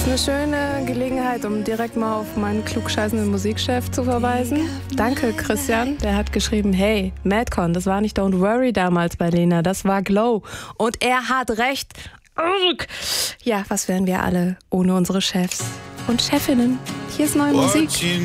ist eine schöne Gelegenheit, um direkt mal auf meinen klugscheißenden Musikchef zu verweisen. Danke, Christian. Der hat geschrieben, hey, Madcon, das war nicht Don't Worry damals bei Lena, das war Glow. Und er hat recht. Ja, was wären wir alle ohne unsere Chefs und Chefinnen? Hier ist neue Musik.